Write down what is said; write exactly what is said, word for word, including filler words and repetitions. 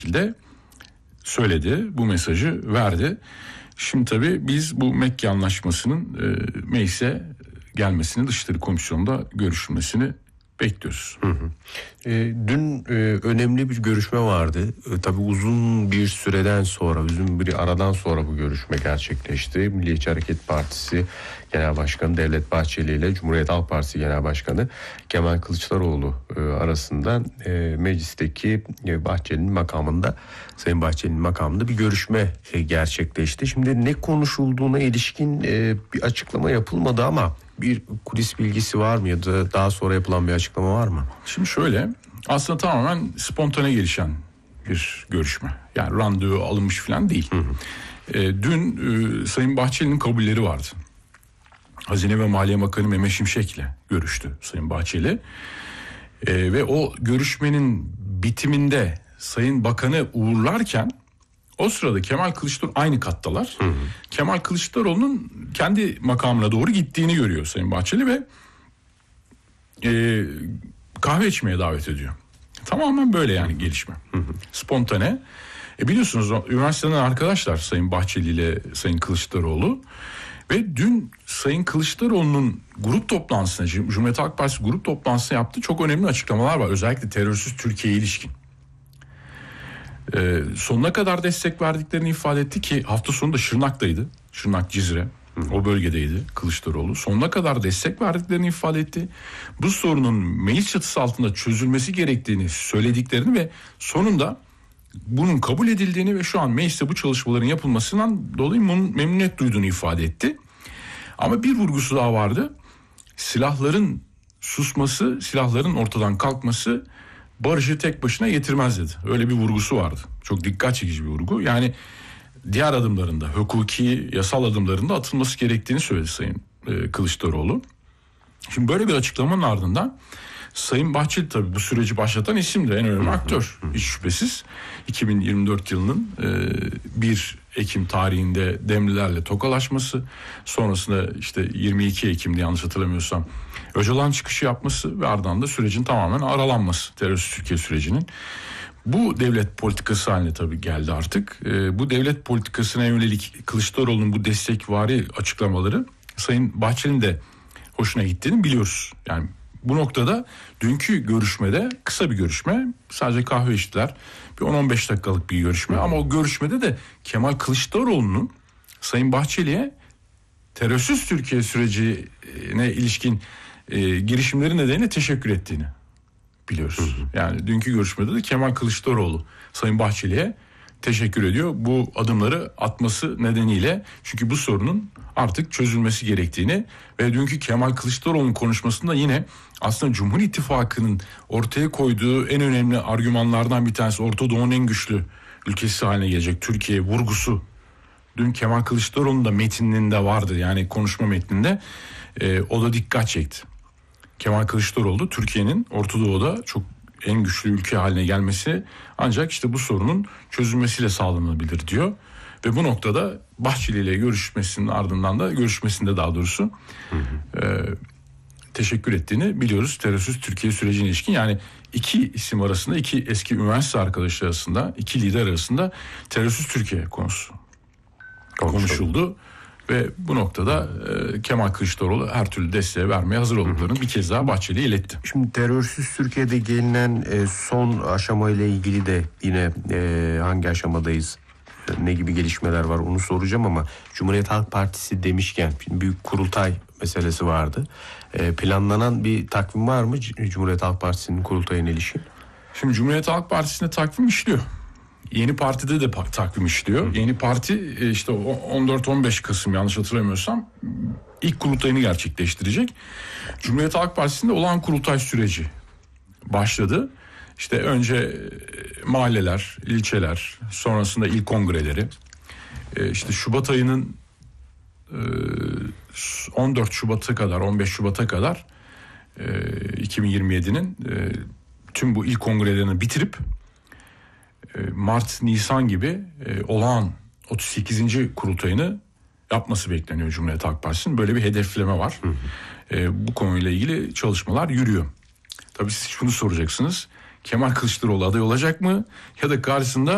de söyledi, bu mesajı verdi. Şimdi tabii biz bu Mekke Anlaşması'nın e, meclise gelmesini, Dışişleri Komisyonu'nda görüşülmesini bekliyoruz. Hı hı. E, dün e, önemli bir görüşme vardı. E, tabii uzun bir süreden sonra, uzun bir aradan sonra bu görüşme gerçekleşti. Milliyetçi Hareket Partisi Genel Başkanı Devlet Bahçeli ile Cumhuriyet Halk Partisi Genel Başkanı Kemal Kılıçdaroğlu e, arasında e, meclisteki e, Bahçeli'nin makamında, Sayın Bahçeli'nin makamında bir görüşme e, gerçekleşti. Şimdi ne konuşulduğuna ilişkin e, bir açıklama yapılmadı ama bir kulis bilgisi var mı ya da daha sonra yapılan bir açıklama var mı? Şimdi şöyle, aslında tamamen spontane gelişen bir görüşme. Yani randevu alınmış falan değil. Hı hı. E, dün e, Sayın Bahçeli'nin kabulleri vardı. Hazine ve Maliye Bakanı Mehmet Şimşek'le görüştü Sayın Bahçeli. E, ve o görüşmenin bitiminde Sayın Bakan'ı uğurlarken o sırada Kemal Kılıçdaroğlu aynı kattalar. Hı hı. Kemal Kılıçdaroğlu'nun kendi makamına doğru gittiğini görüyor Sayın Bahçeli ve e, kahve içmeye davet ediyor. Tamamen böyle yani gelişme. Hı hı. Spontane. E biliyorsunuz üniversiteden arkadaşlar Sayın Bahçeli ile Sayın Kılıçdaroğlu ve dün Sayın Kılıçdaroğlu'nun grup toplantısına, Cumhuriyet Halk Partisi grup toplantısına yaptığı çok önemli açıklamalar var. Özellikle terörsüz Türkiye'ye ilişkin. Ee, sonuna kadar destek verdiklerini ifade etti ki hafta sonu da Şırnak'taydı. Şırnak, Cizre, hı. o bölgedeydi Kılıçdaroğlu. Sonuna kadar destek verdiklerini ifade etti. Bu sorunun meclis çatısı altında çözülmesi gerektiğini söylediklerini ve sonunda bunun kabul edildiğini ve şu an mecliste bu çalışmaların yapılmasından dolayı memnuniyet duyduğunu ifade etti. Ama bir vurgusu daha vardı. Silahların susması, silahların ortadan kalkması barışı tek başına getirmez dedi. Öyle bir vurgusu vardı. Çok dikkat çekici bir vurgu. Yani diğer adımlarında, hukuki, yasal adımlarında atılması gerektiğini söyledi Sayın e, Kılıçdaroğlu. Şimdi böyle bir açıklamanın ardından Sayın Bahçeli tabii bu süreci başlatan isim de en önemli aktör. Hiç şüphesiz. iki bin yirmi dört yılının e, bir Ekim tarihinde Demlilerle tokalaşması, sonrasında işte yirmi iki Ekim'de yanlış hatırlamıyorsam Öcalan çıkışı yapması ve ardından da sürecin tamamen aralanması, terörsüz Türkiye sürecinin. Bu devlet politikası haline tabii geldi artık. E, bu devlet politikasına yönelik Kılıçdaroğlu'nun bu destekvari açıklamaları Sayın Bahçeli'nin de hoşuna gittiğini biliyoruz. Yani bu noktada dünkü görüşmede, kısa bir görüşme, sadece kahve içtiler. Bir on on beş dakikalık bir görüşme ama o görüşmede de Kemal Kılıçdaroğlu'nun Sayın Bahçeli'ye terörsüz Türkiye sürecine ilişkin e, girişimleri nedeniyle teşekkür ettiğini biliyoruz. Hı hı. Yani dünkü görüşmede de Kemal Kılıçdaroğlu Sayın Bahçeli'ye teşekkür ediyor. Bu adımları atması nedeniyle, çünkü bu sorunun artık çözülmesi gerektiğini ve dünkü Kemal Kılıçdaroğlu'nun konuşmasında yine aslında Cumhur İttifakı'nın ortaya koyduğu en önemli argümanlardan bir tanesi, Orta Doğu'nun en güçlü ülkesi haline gelecek Türkiye vurgusu. Dün Kemal Kılıçdaroğlu'nun da metninde vardı, yani konuşma metninde e, o da dikkat çekti. Kemal Kılıçdaroğlu Türkiye'nin Orta Doğu'da çok en güçlü ülke haline gelmesi ancak işte bu sorunun çözülmesiyle sağlanabilir diyor. Ve bu noktada Bahçeli ile görüşmesinin ardından da görüşmesinde daha doğrusu hı hı. E, teşekkür ettiğini biliyoruz. Terörsüz Türkiye sürecine ilişkin, yani iki isim arasında, iki eski üniversite arkadaşı arasında, iki lider arasında terörsüz Türkiye konusu konuşuldu. Ve bu noktada e, Kemal Kılıçdaroğlu her türlü desteği vermeye hazır olduklarını bir kez daha Bahçeli'ye iletti. Şimdi terörsüz Türkiye'de gelinen e, son aşamayla ilgili de yine e, hangi aşamadayız, ne gibi gelişmeler var onu soracağım ama Cumhuriyet Halk Partisi demişken büyük kurultay meselesi vardı. E, planlanan bir takvim var mı Cumhuriyet Halk Partisi'nin kurultayına ilişkin? Şimdi Cumhuriyet Halk Partisi'nde takvim işliyor. Yeni Parti'de de takvim işliyor. Hı. Yeni Parti işte on dört on beş Kasım yanlış hatırlamıyorsam ilk kurultayını gerçekleştirecek. Cumhuriyet Halk Partisi'nde olağan kurultay süreci başladı. İşte önce mahalleler, ilçeler, sonrasında il kongreleri. İşte Şubat ayının on dört Şubat'a kadar, on beş Şubat'a kadar iki bin yirmi yedi'nin tüm bu il kongrelerini bitirip Mart, Nisan gibi olağan otuz sekizinci kurultayını yapması bekleniyor Cumhuriyet Halk Partisi'nin. Böyle bir hedefleme var. Hı hı. Bu konuyla ilgili çalışmalar yürüyor. Tabii siz şunu soracaksınız. Kemal Kılıçdaroğlu aday olacak mı? Ya da karşısında